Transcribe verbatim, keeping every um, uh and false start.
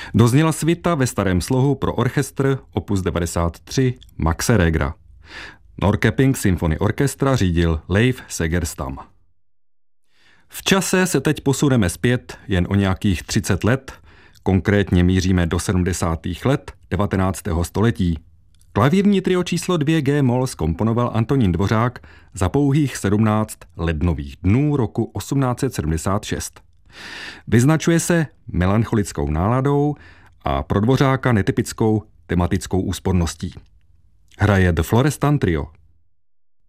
Dozněla svita ve starém slohu pro orchestr opus devadesát tři Maxe Regera. Norrköping Symphony Orchestra řídil Leif Segerstam. V čase se teď posuneme zpět jen o nějakých třicet let, konkrétně míříme do sedmdesátých let devatenáctého století. Klavírní trio číslo dvě G-moll zkomponoval Antonín Dvořák za pouhých sedmnáct lednových dnů roku osmnáct set sedmdesát šest. Vyznačuje se melancholickou náladou a pro Dvořáka netypickou tematickou úsporností. Hraje The Florestan Trio.